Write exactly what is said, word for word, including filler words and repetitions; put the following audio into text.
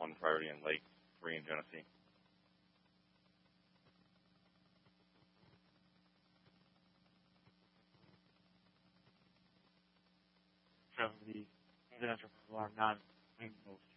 one priority in Lake, three in Genesee. From the residential are non-wing moves.